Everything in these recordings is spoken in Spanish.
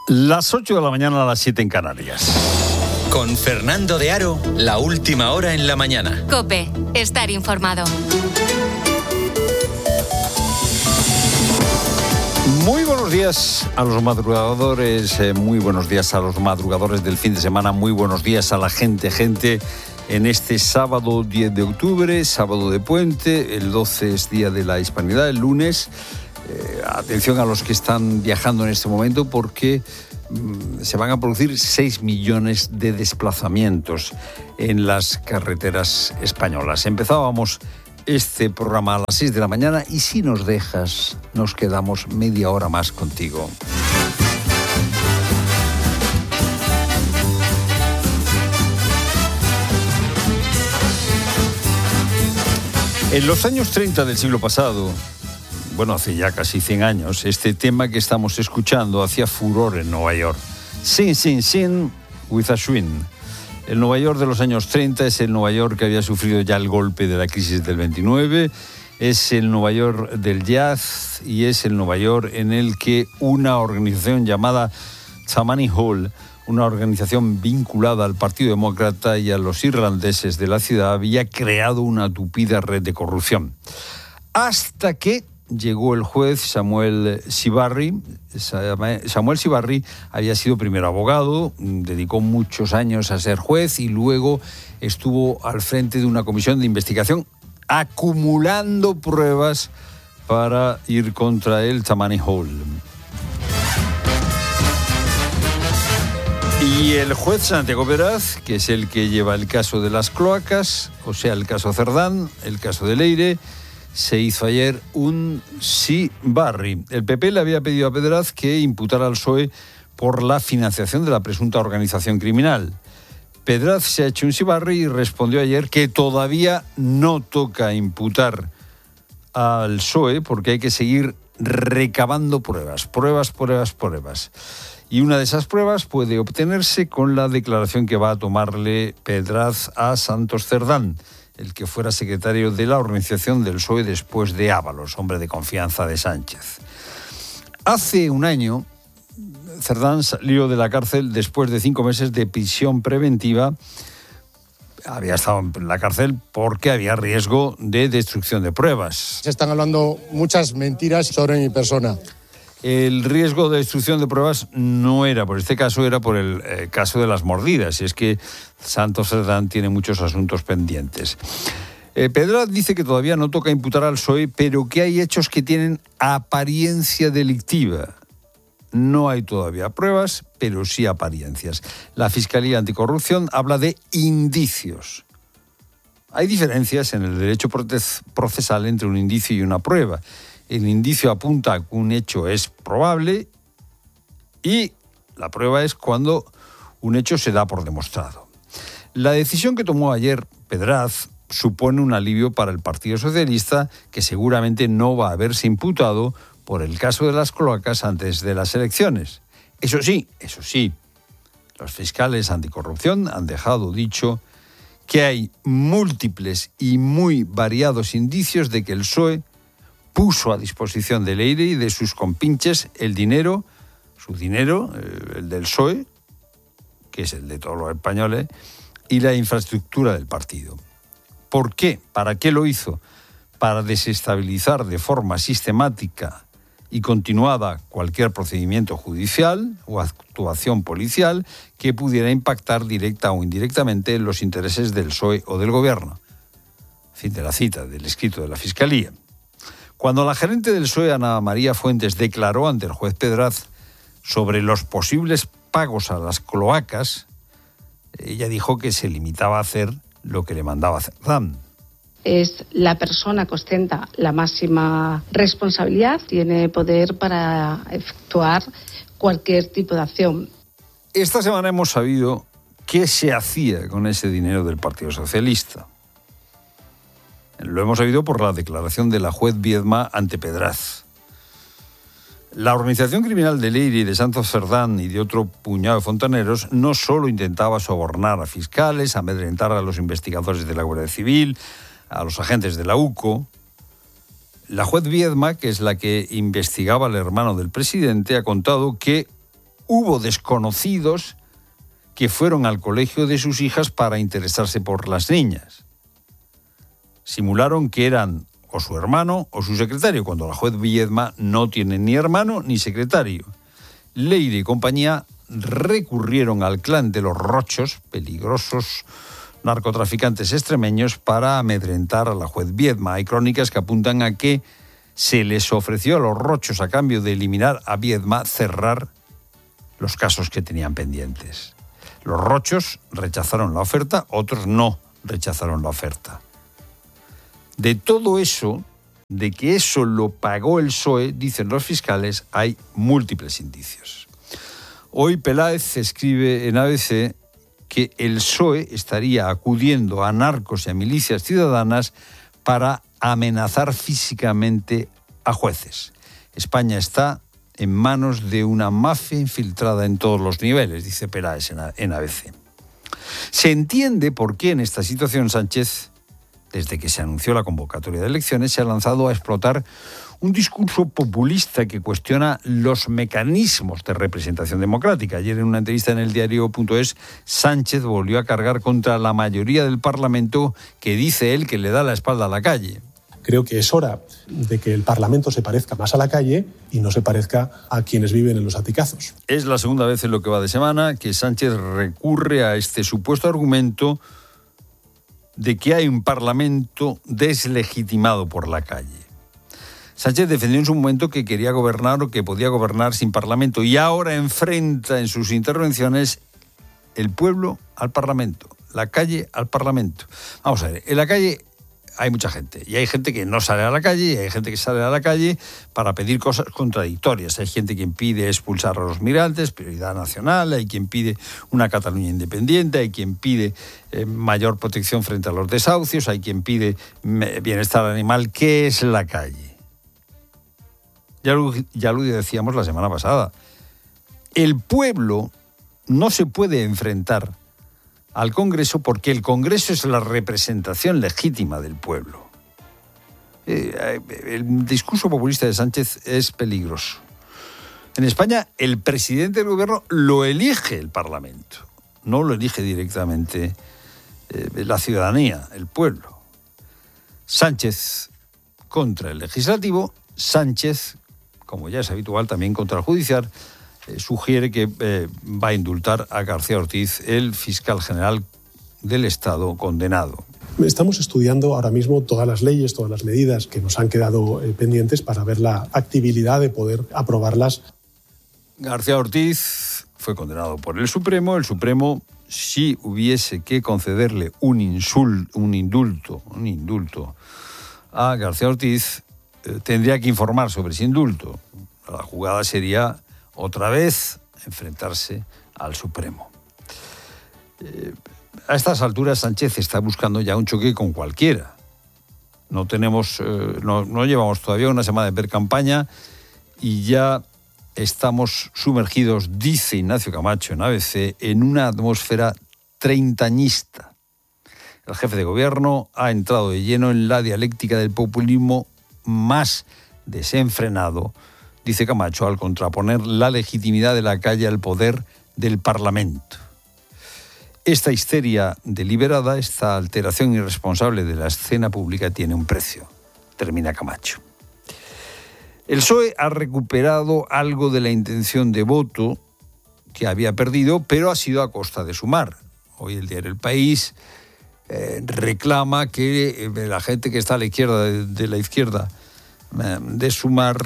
Las 8 de la mañana a las 7 en Canarias. Con Fernando de Aro, la última hora en la mañana. COPE, estar informado. Muy buenos días a los madrugadores, muy buenos días a los madrugadores del fin de semana, muy buenos días a la gente en este sábado 10 de octubre, sábado de puente, el 12 es Día de la Hispanidad, el lunes. Atención a los que están viajando en este momento porque se van a producir 6 millones de desplazamientos en las carreteras españolas. Empezábamos este programa a las 6 de la mañana y si nos dejas, nos quedamos media hora más contigo. En los años 30 del siglo pasado, bueno, hace ya casi 100 años, este tema que estamos escuchando hacía furor en Nueva York. Sin, sin, sin, with a swing. El Nueva York de los años 30 es el Nueva York que había sufrido ya el golpe de la crisis del 29, es el Nueva York del jazz y es el Nueva York en el que una organización llamada Tammany Hall, una organización vinculada al Partido Demócrata y a los irlandeses de la ciudad, había creado una tupida red de corrupción. Hasta que llegó el juez Samuel Sibarry. Samuel Sibarry había sido primero abogado, dedicó muchos años a ser juez y luego estuvo al frente de una comisión de investigación acumulando pruebas para ir contra el Tammany Hall. Y el juez Santiago Peraz, que es el que lleva el caso de las cloacas, o sea, el caso Cerdán, el caso de Leire, se hizo ayer un Sibarry. El PP le había pedido a Peraz que imputara al PSOE por la financiación de la presunta organización criminal. Peraz se ha hecho un Sibarry y respondió ayer que todavía no toca imputar al PSOE porque hay que seguir recabando pruebas. Y una de esas pruebas puede obtenerse con la declaración que va a tomarle Peraz a Santos Cerdán, el que fuera secretario de la organización del PSOE después de Ábalos, hombre de confianza de Sánchez. Hace un año, Cerdán salió de la cárcel después de 5 meses de prisión preventiva. Había estado en la cárcel porque había riesgo de destrucción de pruebas. Se están hablando muchas mentiras sobre mi persona. El riesgo de destrucción de pruebas no era por este caso, era por el caso de las mordidas. Y es que Santos Cerdán tiene muchos asuntos pendientes. Peraz dice que todavía no toca imputar al PSOE, pero que hay hechos que tienen apariencia delictiva. No hay todavía pruebas, pero sí apariencias. La Fiscalía Anticorrupción habla de indicios. Hay diferencias en el derecho procesal entre un indicio y una prueba. El indicio apunta a que un hecho es probable y la prueba es cuando un hecho se da por demostrado. La decisión que tomó ayer Peraz supone un alivio para el Partido Socialista, que seguramente no va a haberse imputado por el caso de las cloacas antes de las elecciones. Eso sí, los fiscales anticorrupción han dejado dicho que hay múltiples y muy variados indicios de que el PSOE puso a disposición de Leire y de sus compinches el dinero, el del PSOE, que es el de todos los españoles, y la infraestructura del partido. ¿Por qué? ¿Para qué lo hizo? Para desestabilizar de forma sistemática y continuada cualquier procedimiento judicial o actuación policial que pudiera impactar directa o indirectamente en los intereses del PSOE o del Gobierno. Fin de la cita del escrito de la Fiscalía. Cuando la gerente del PSOE, Ana María Fuentes, declaró ante el juez Peraz sobre los posibles pagos a las cloacas, ella dijo que se limitaba a hacer lo que le mandaba Cerdán. Es la persona que ostenta la máxima responsabilidad, tiene poder para efectuar cualquier tipo de acción. Esta semana hemos sabido qué se hacía con ese dinero del Partido Socialista. Lo hemos sabido por la declaración de la juez Viedma ante Peraz. La organización criminal de Leire y de Santos Cerdán y de otro puñado de fontaneros no solo intentaba sobornar a fiscales, amedrentar a los investigadores de la Guardia Civil, a los agentes de la UCO. La juez Viedma, que es la que investigaba al hermano del presidente, ha contado que hubo desconocidos que fueron al colegio de sus hijas para interesarse por las niñas. Simularon que eran o su hermano o su secretario, cuando la juez Viedma no tiene ni hermano ni secretario. Leire y compañía recurrieron al clan de los Rochos, peligrosos narcotraficantes extremeños, para amedrentar a la juez Viedma. Hay crónicas que apuntan a que se les ofreció a los Rochos, a cambio de eliminar a Viedma, cerrar los casos que tenían pendientes. Los Rochos rechazaron la oferta, otros no rechazaron la oferta. De todo eso, de que eso lo pagó el PSOE, dicen los fiscales, hay múltiples indicios. Hoy Peláez escribe en ABC que el PSOE estaría acudiendo a narcos y a milicias ciudadanas para amenazar físicamente a jueces. España está en manos de una mafia infiltrada en todos los niveles, dice Peláez en ABC. Se entiende por qué en esta situación Sánchez, desde que se anunció la convocatoria de elecciones, se ha lanzado a explotar un discurso populista que cuestiona los mecanismos de representación democrática. Ayer, en una entrevista en el diario.es, Sánchez volvió a cargar contra la mayoría del Parlamento, que dice él que le da la espalda a la calle. Creo que es hora de que el Parlamento se parezca más a la calle y no se parezca a quienes viven en los aticazos. Es la segunda vez en lo que va de semana que Sánchez recurre a este supuesto argumento de que hay un Parlamento deslegitimado por la calle. Sánchez defendió en su momento que quería gobernar o que podía gobernar sin Parlamento, y ahora enfrenta en sus intervenciones el pueblo al Parlamento, la calle al Parlamento. Vamos a ver, en la calle hay mucha gente, y hay gente que no sale a la calle, y hay gente que sale a la calle para pedir cosas contradictorias. Hay gente que pide expulsar a los migrantes, prioridad nacional, hay quien pide una Cataluña independiente, hay quien pide mayor protección frente a los desahucios, hay quien pide bienestar animal. ¿Qué es la calle? Ya lo decíamos la semana pasada. El pueblo no se puede enfrentar al Congreso porque el Congreso es la representación legítima del pueblo. El discurso populista de Sánchez es peligroso. En España, el presidente del gobierno lo elige el Parlamento, no lo elige directamente la ciudadanía, el pueblo. Sánchez contra el legislativo, Sánchez, como ya es habitual, también contra el judicial, sugiere que va a indultar a García Ortiz, el fiscal general del Estado condenado. Estamos estudiando ahora mismo todas las leyes, todas las medidas que nos han quedado pendientes para ver la factibilidad de poder aprobarlas. García Ortiz fue condenado por el Supremo. El Supremo, si hubiese que concederle un indulto a García Ortiz, tendría que informar sobre ese indulto. La jugada sería otra vez enfrentarse al Supremo. A estas alturas Sánchez está buscando ya un choque con cualquiera. No llevamos todavía una semana de pre-campaña y ya estamos sumergidos, dice Ignacio Camacho en ABC, en una atmósfera treintañista. El jefe de gobierno ha entrado de lleno en la dialéctica del populismo más desenfrenado, dice Camacho, al contraponer la legitimidad de la calle al poder del Parlamento. Esta histeria deliberada, esta alteración irresponsable de la escena pública tiene un precio, termina Camacho. El PSOE ha recuperado algo de la intención de voto que había perdido, pero ha sido a costa de Sumar. Hoy el diario El País reclama que la gente que está a la izquierda, de la izquierda, de Sumar,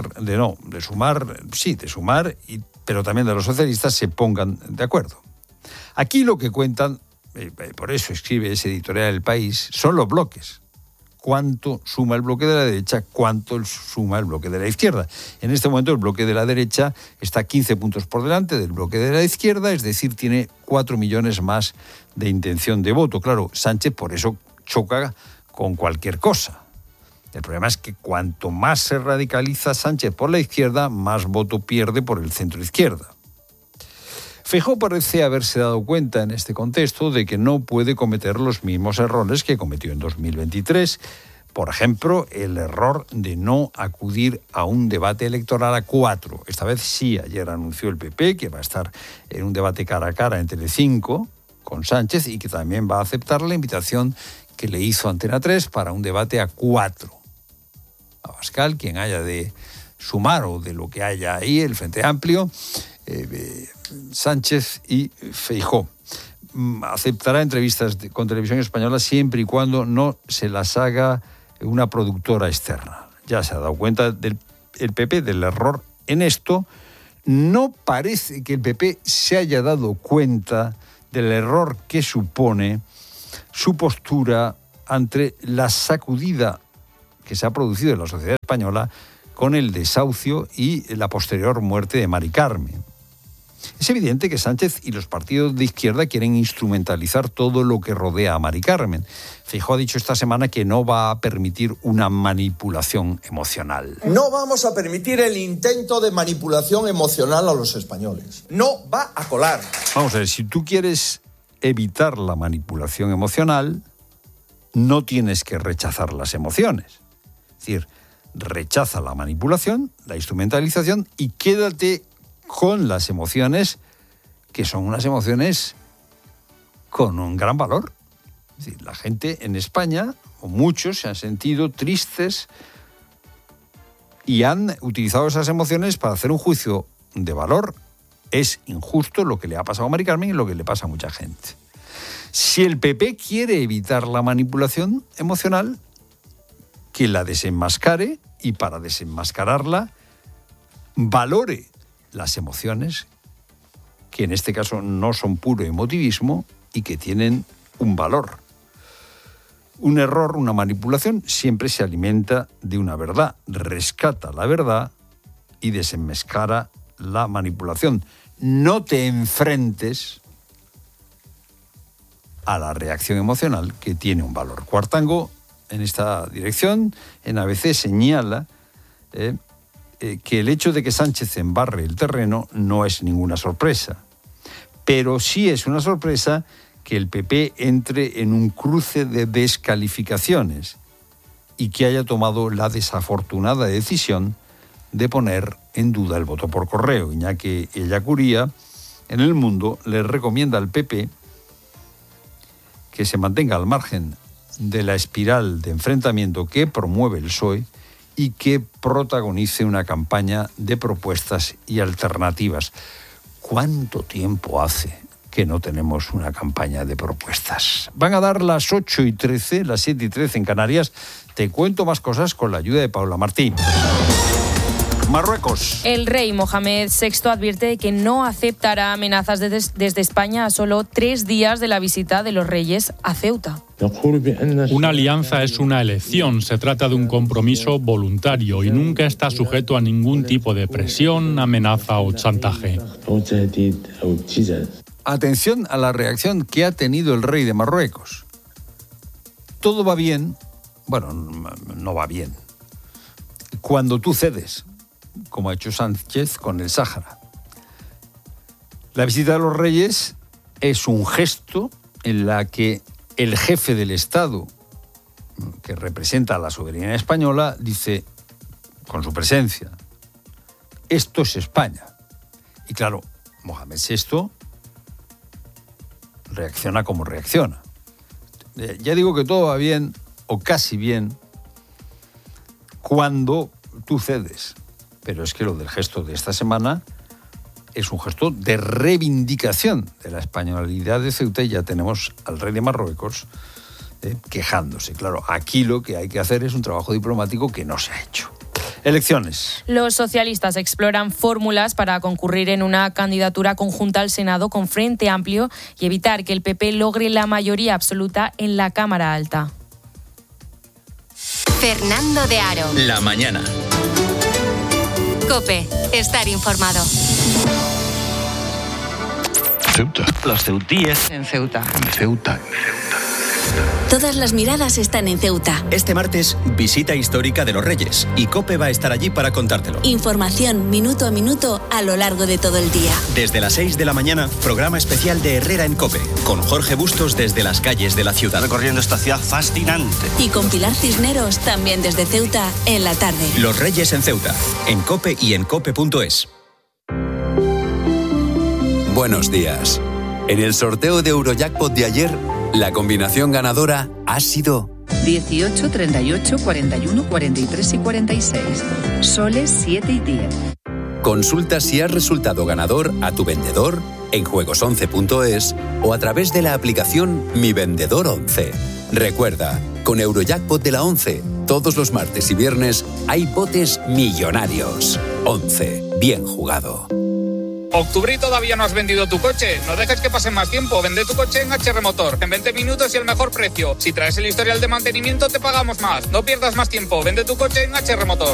pero también de los socialistas, se pongan de acuerdo. Aquí lo que cuentan, por eso escribe ese editorial El País, son los bloques. Cuánto suma el bloque de la derecha, cuánto suma el bloque de la izquierda. En este momento el bloque de la derecha está 15 puntos por delante del bloque de la izquierda, es decir, tiene 4 millones más de intención de voto. Claro, Sánchez por eso choca con cualquier cosa. El problema es que cuanto más se radicaliza Sánchez por la izquierda, más voto pierde por el centro izquierda. Feijóo parece haberse dado cuenta en este contexto de que no puede cometer los mismos errores que cometió en 2023, Por ejemplo, el error de no acudir a un debate electoral a 4. Esta vez sí, ayer anunció el PP que va a estar en un debate cara a cara en Telecinco con Sánchez y que también va a aceptar la invitación que le hizo Antena 3 para un debate a 4. Abascal, quien haya de sumar o de lo que haya ahí, el Frente Amplio, Sánchez y Feijóo. Aceptará entrevistas con Televisión Española siempre y cuando no se las haga una productora externa. Ya se ha dado cuenta el PP del error en esto. No parece que el PP se haya dado cuenta del error que supone su postura ante la sacudida que se ha producido en la sociedad española con el desahucio y la posterior muerte de Mari Carmen. Es evidente que Sánchez y los partidos de izquierda quieren instrumentalizar todo lo que rodea a Mari Carmen. Feijóo ha dicho esta semana que no va a permitir una manipulación emocional. No vamos a permitir el intento de manipulación emocional a los españoles. No va a colar. Vamos a ver, si tú quieres evitar la manipulación emocional, no tienes que rechazar las emociones. Es decir, rechaza la manipulación, la instrumentalización y quédate con las emociones, que son unas emociones con un gran valor. Es decir, la gente en España, o muchos, se han sentido tristes y han utilizado esas emociones para hacer un juicio de valor. Es injusto lo que le ha pasado a Mari Carmen y lo que le pasa a mucha gente. Si el PP quiere evitar la manipulación emocional, que la desenmascare y para desenmascararla valore las emociones, que en este caso no son puro emotivismo y que tienen un valor. Un error, una manipulación, siempre se alimenta de una verdad, rescata la verdad y desenmascara la manipulación. No te enfrentes a la reacción emocional que tiene un valor. Cuartango, en esta dirección, en ABC señala que el hecho de que Sánchez embarre el terreno no es ninguna sorpresa, pero sí es una sorpresa que el PP entre en un cruce de descalificaciones y que haya tomado la desafortunada decisión de poner en duda el voto por correo. Iñaki Ellacuría, en El Mundo, le recomienda al PP que se mantenga al margen de la espiral de enfrentamiento que promueve el PSOE y que protagonice una campaña de propuestas y alternativas. ¿Cuánto tiempo hace que no tenemos una campaña de propuestas? Van a dar las 8:13, las 7:13 en Canarias. Te cuento más cosas con la ayuda de Paula Martín. Marruecos. El rey Mohamed VI advierte que no aceptará amenazas desde España a solo 3 días de la visita de los reyes a Ceuta. Una alianza es una elección, se trata de un compromiso voluntario y nunca está sujeto a ningún tipo de presión, amenaza o chantaje. Atención a la reacción que ha tenido el rey de Marruecos. Todo va bien, bueno, no va bien, cuando tú cedes, como ha hecho Sánchez con el Sáhara. La visita de los reyes es un gesto en la que el jefe del Estado, que representa a la soberanía española, dice, con su presencia, esto es España. Y claro, Mohamed VI reacciona como reacciona. Ya digo que todo va bien, o casi bien, cuando tú cedes. Pero es que lo del gesto de esta semana es un gesto de reivindicación de la españolidad de Ceuta y ya tenemos al rey de Marruecos quejándose. Claro, aquí lo que hay que hacer es un trabajo diplomático que no se ha hecho. Elecciones. Los socialistas exploran fórmulas para concurrir en una candidatura conjunta al Senado con Frente Amplio y evitar que el PP logre la mayoría absoluta en la Cámara Alta. Fernando de Aro. La mañana. COPE. Estar informado. Ceuta. Los ceutíes. En Ceuta. En Ceuta. Todas las miradas están en Ceuta. Este martes, visita histórica de los Reyes y COPE va a estar allí para contártelo. Información minuto a minuto a lo largo de todo el día. Desde las 6 de la mañana, programa especial de Herrera en COPE, con Jorge Bustos desde las calles de la ciudad. Recorriendo esta ciudad fascinante. Y con Pilar Cisneros también desde Ceuta en la tarde. Los Reyes en Ceuta, en COPE y en cope.es. Buenos días. En el sorteo de Eurojackpot de ayer, la combinación ganadora ha sido 18, 38, 41, 43 y 46. Soles 7 y 10. Consulta si has resultado ganador a tu vendedor en juegos11.es o a través de la aplicación Mi Vendedor 11. Recuerda, con Eurojackpot de la 11, todos los martes y viernes hay botes millonarios. 11. Bien jugado. Octubre y todavía no has vendido tu coche. No dejes que pase más tiempo. Vende tu coche en HR Motor. En 20 minutos y el mejor precio. Si traes el historial de mantenimiento, te pagamos más. No pierdas más tiempo. Vende tu coche en HR Motor.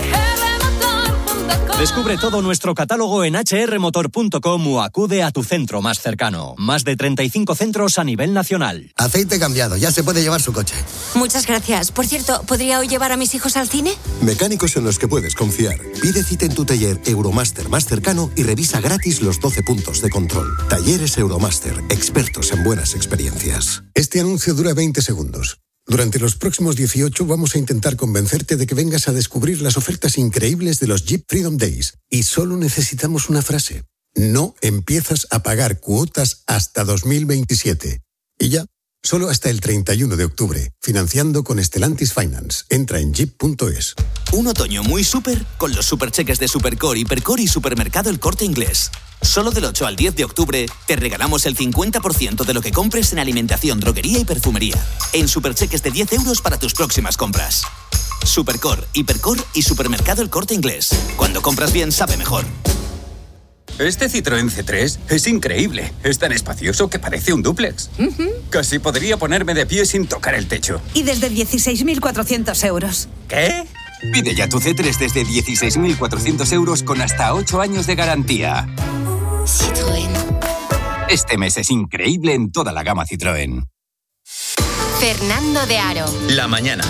Descubre todo nuestro catálogo en hrmotor.com o acude a tu centro más cercano. Más de 35 centros a nivel nacional. Aceite cambiado, ya se puede llevar su coche. Muchas gracias. Por cierto, ¿podría hoy llevar a mis hijos al cine? Mecánicos en los que puedes confiar. Pide cita en tu taller Euromaster más cercano y revisa gratis los 12 puntos de control. Talleres Euromaster, expertos en buenas experiencias. Este anuncio dura 20 segundos. Durante los próximos 18 vamos a intentar convencerte de que vengas a descubrir las ofertas increíbles de los Jeep Freedom Days. Y solo necesitamos una frase. No empiezas a pagar cuotas hasta 2027. Y ya, solo hasta el 31 de octubre. Financiando con Stellantis Finance. Entra en jeep.es. Un otoño muy súper con los supercheques de Supercore, Hipercore y Supermercado El Corte Inglés. Solo del 8 al 10 de octubre te regalamos el 50% de lo que compres en alimentación, droguería y perfumería. En supercheques de 10 euros para tus próximas compras. Supercore, Hipercore y Supermercado El Corte Inglés. Cuando compras bien, sabe mejor. Este Citroën C3 es increíble. Es tan espacioso que parece un dúplex. Casi podría ponerme de pie sin tocar el techo. Y desde 16.400 euros. ¿Qué? Pide ya tu C3 desde 16.400 euros con hasta 8 años de garantía. Citroën. Este mes es increíble en toda la gama Citroën. Fernando de Aro. La mañana.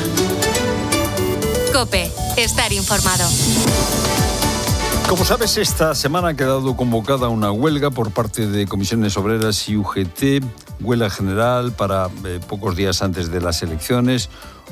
COPE. Estar informado. Como sabes, esta semana ha quedado convocada una huelga por parte de Comisiones Obreras y UGT, huelga general para pocos días antes de las elecciones,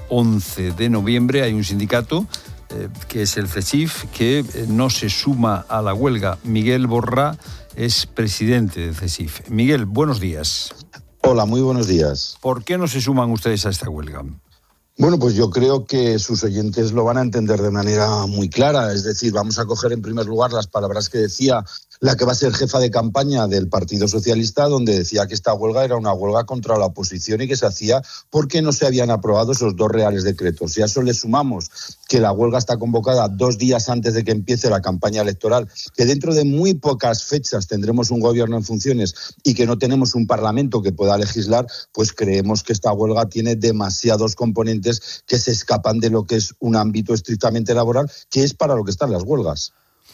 11 de noviembre. Hay un sindicato que es el CESIF, que no se suma a la huelga. Miguel Borrá es presidente del CESIF. Miguel, buenos días. Hola, muy buenos días. ¿Por qué no se suman ustedes a esta huelga? Bueno, pues yo creo que sus oyentes lo van a entender de manera muy clara. Es decir, vamos a coger en primer lugar las palabras que decía la que va a ser jefa de campaña del Partido Socialista, donde decía que esta huelga era una huelga contra la oposición y que se hacía porque no se habían aprobado esos 2 reales decretos. Si a eso le sumamos que la huelga está convocada 2 días antes de que empiece la campaña electoral, que dentro de muy pocas fechas tendremos un gobierno en funciones y que no tenemos un parlamento que pueda legislar, pues creemos que esta huelga tiene demasiados componentes que se escapan de lo que es un ámbito estrictamente laboral, que es para lo que están las huelgas.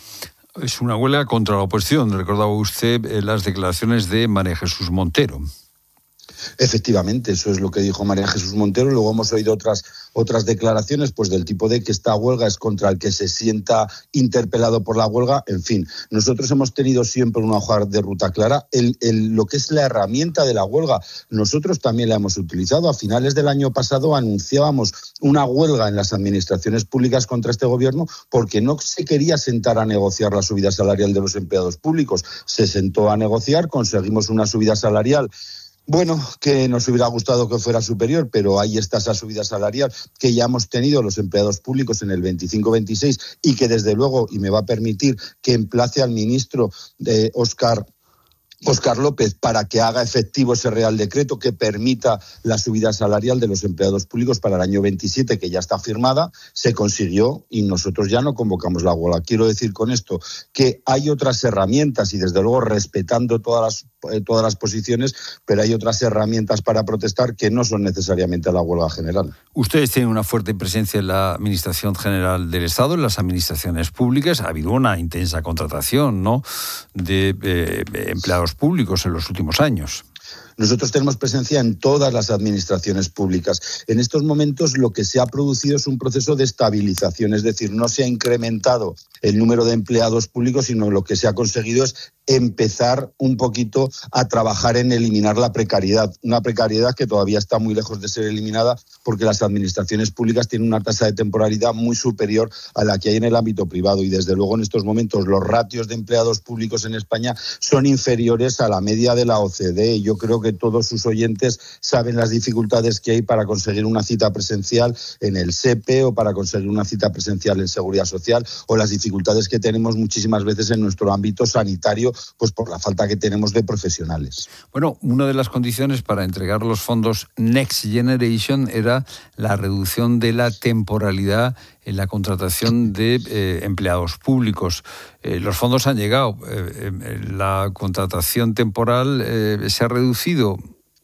Es una huelga contra la oposición. Recordaba usted las declaraciones de María Jesús Montero. Efectivamente, eso es lo que dijo María Jesús Montero. Luego hemos oído otras declaraciones, pues del tipo de que esta huelga es contra el que se sienta interpelado por la huelga. En fin, nosotros hemos tenido siempre una hoja de ruta clara. Lo que es la herramienta de la huelga, nosotros también la hemos utilizado. A finales del año pasado anunciábamos una huelga en las administraciones públicas contra este gobierno porque no se quería sentar a negociar la subida salarial de los empleados públicos. Se sentó a negociar, conseguimos una subida salarial. Bueno, que nos hubiera gustado que fuera superior, pero ahí está esa subida salarial que ya hemos tenido los empleados públicos en el 25-26 y que desde luego, y me va a permitir que emplace al ministro Óscar López para que haga efectivo ese Real Decreto que permita la subida salarial de los empleados públicos para el año 27, que ya está firmada, se consiguió y nosotros ya no convocamos la huelga. Quiero decir con esto que hay otras herramientas y desde luego respetando todas las posiciones, pero hay otras herramientas para protestar que no son necesariamente la huelga general. Ustedes tienen una fuerte presencia en la Administración General del Estado, en las administraciones públicas. Ha habido una intensa contratación, ¿no?, de empleados públicos en los últimos años. Nosotros tenemos presencia en todas las administraciones públicas. En estos momentos lo que se ha producido es un proceso de estabilización, es decir, no se ha incrementado el número de empleados públicos, sino lo que se ha conseguido es empezar un poquito a trabajar en eliminar la precariedad. Una precariedad que todavía está muy lejos de ser eliminada porque las administraciones públicas tienen una tasa de temporalidad muy superior a la que hay en el ámbito privado y desde luego en estos momentos los ratios de empleados públicos en España son inferiores a la media de la OCDE. Yo creo que todos sus oyentes saben las dificultades que hay para conseguir una cita presencial en el SEPE o para conseguir una cita presencial en Seguridad Social o las dificultades que tenemos muchísimas veces en nuestro ámbito sanitario, pues por la falta que tenemos de profesionales. Bueno, una de las condiciones para entregar los fondos Next Generation era la reducción de la temporalidad en la contratación de empleados públicos. Los fondos han llegado, la contratación temporal se ha reducido.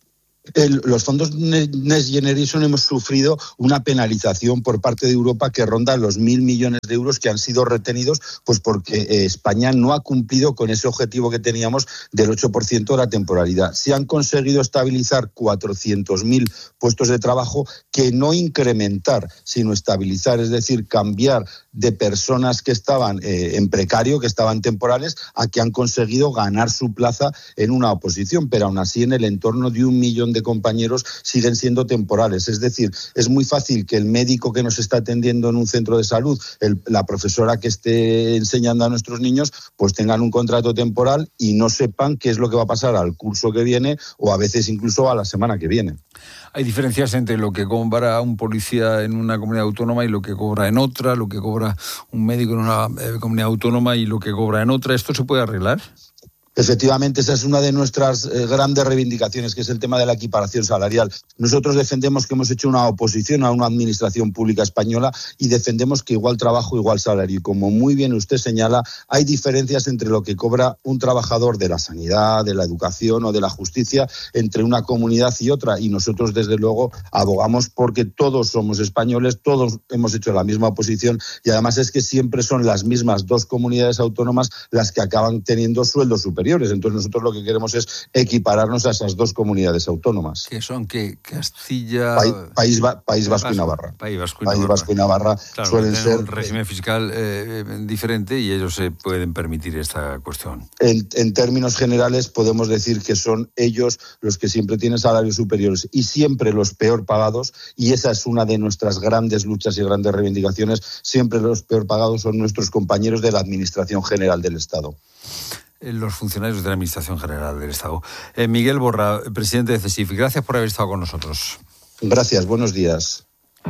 Los fondos Next Generation hemos sufrido una penalización por parte de Europa que ronda los 1.000 millones de euros que han sido retenidos pues porque España no ha cumplido con ese objetivo que teníamos del 8% de la temporalidad. Se han conseguido estabilizar 400.000 puestos de trabajo que no incrementar, sino estabilizar, es decir, cambiar de personas que estaban en precario, que estaban temporales, a que han conseguido ganar su plaza en una oposición, pero aún así en el entorno de 1 millón de compañeros siguen siendo temporales. Es decir, es muy fácil que el médico que nos está atendiendo en un centro de salud, la profesora que esté enseñando a nuestros niños, pues tengan un contrato temporal y no sepan qué es lo que va a pasar al curso que viene o a veces incluso a la semana que viene. Hay diferencias entre lo que cobra un policía en una comunidad autónoma y lo que cobra en otra, lo que cobra un médico en una comunidad autónoma y lo que cobra en otra. ¿Esto se puede arreglar? Efectivamente, esa es una de nuestras grandes reivindicaciones, que es el tema de la equiparación salarial. Nosotros defendemos que hemos hecho una oposición a una administración pública española y defendemos que igual trabajo, igual salario. Y como muy bien usted señala, hay diferencias entre lo que cobra un trabajador de la sanidad, de la educación o de la justicia entre una comunidad y otra. Y nosotros, desde luego, abogamos porque todos somos españoles, todos hemos hecho la misma oposición y además es que siempre son las mismas dos comunidades autónomas las que acaban teniendo sueldos superiores. Entonces nosotros lo que queremos es equipararnos a esas dos comunidades autónomas. ¿Qué son? ¿Qué? Castilla... País Vasco y Navarra. País Vasco y Navarra claro, suelen ser... un régimen fiscal diferente y ellos se pueden permitir esta cuestión. En términos generales podemos decir que son ellos los que siempre tienen salarios superiores y siempre los peor pagados, y esa es una de nuestras grandes luchas y grandes reivindicaciones. Siempre los peor pagados son nuestros compañeros de la Administración General del Estado. Los funcionarios de la Administración General del Estado. Miguel Borra, presidente de CESIF, gracias por haber estado con nosotros. Gracias, buenos días.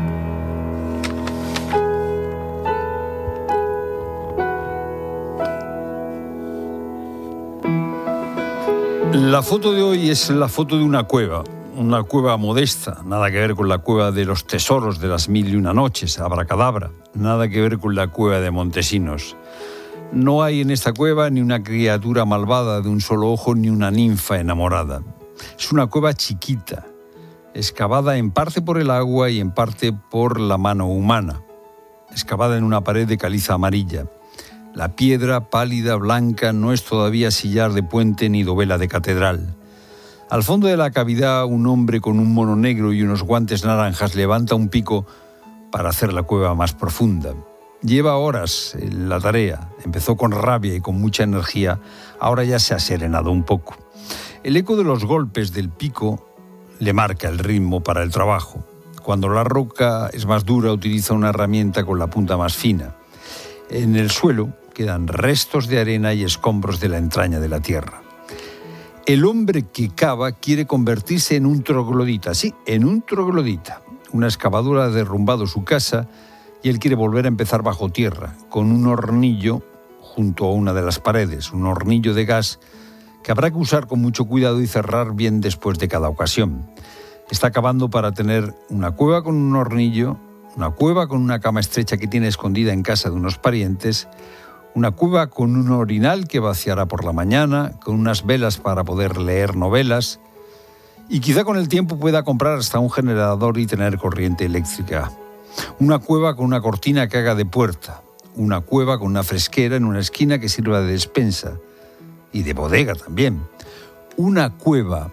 La foto de hoy es la foto de una cueva modesta, nada que ver con la cueva de los tesoros de las 1001 noches, Abracadabra, nada que ver con la cueva de Montesinos. No hay en esta cueva ni una criatura malvada de un solo ojo ni una ninfa enamorada. Es una cueva chiquita, excavada en parte por el agua y en parte por la mano humana, excavada en una pared de caliza amarilla. La piedra, pálida, blanca, no es todavía sillar de puente ni dovela de catedral. Al fondo de la cavidad, un hombre con un mono negro y unos guantes naranjas levanta un pico para hacer la cueva más profunda. Lleva horas en la tarea, empezó con rabia y con mucha energía, ahora ya se ha serenado un poco. El eco de los golpes del pico le marca el ritmo para el trabajo. Cuando la roca es más dura, utiliza una herramienta con la punta más fina. En el suelo quedan restos de arena y escombros de la entraña de la tierra. El hombre que cava quiere convertirse en un troglodita, sí, en un troglodita. Una excavadora ha derrumbado su casa y él quiere volver a empezar bajo tierra, con un hornillo junto a una de las paredes, un hornillo de gas que habrá que usar con mucho cuidado y cerrar bien después de cada ocasión. Está cavando para tener una cueva con un hornillo, una cueva con una cama estrecha que tiene escondida en casa de unos parientes, una cueva con un orinal que vaciará por la mañana, con unas velas para poder leer novelas y quizá con el tiempo pueda comprar hasta un generador y tener corriente eléctrica. Una cueva con una cortina que haga de puerta, una cueva con una fresquera en una esquina que sirva de despensa y de bodega también. Una cueva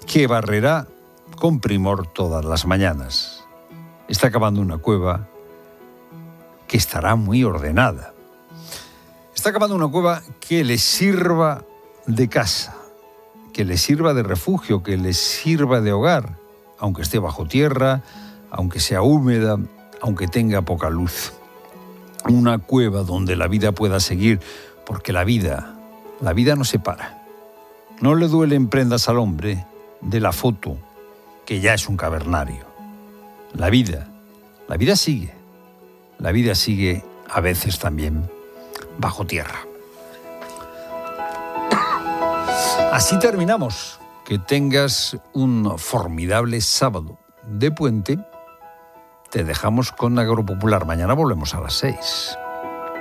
que barrerá con primor todas las mañanas. Está cavando una cueva que estará muy ordenada. Está cavando una cueva que le sirva de casa, que le sirva de refugio, que le sirva de hogar, aunque esté bajo tierra, aunque sea húmeda, aunque tenga poca luz. Una cueva donde la vida pueda seguir, porque la vida no se para. No le duelen prendas al hombre de la foto, que ya es un cavernario. La vida sigue. La vida sigue a veces también bajo tierra. Así terminamos. Que tengas un formidable sábado de puente. Te dejamos con Agropopular. Mañana volvemos a las 6.